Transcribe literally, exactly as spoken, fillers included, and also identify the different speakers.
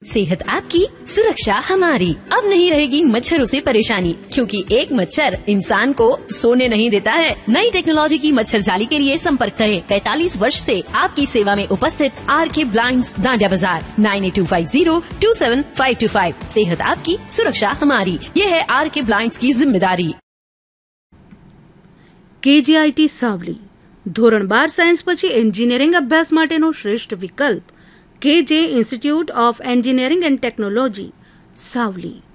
Speaker 1: सेहत आपकी, सुरक्षा हमारी। अब नहीं रहेगी मच्छरों से परेशानी, क्योंकि एक मच्छर इंसान को सोने नहीं देता है। नई टेक्नोलॉजी की मच्छर जाली के लिए संपर्क करें पैंतालीस वर्ष से आपकी सेवा में उपस्थित आर के ब्लाइंड्स, डांडिया बाजार, nine eight to five zero to seven five to five. सेहत आपकी, सुरक्षा हमारी, ये है आर के ब्लाइंड्स की जिम्मेदारी।
Speaker 2: કેજીઆઈટી સાવલી ધોરણ બાર સાયન્સ પછી એન્જિનિયરિંગ અભ્યાસ માટેનો શ્રેષ્ઠ વિકલ્પ કેજે institute of engineering and technology Savli.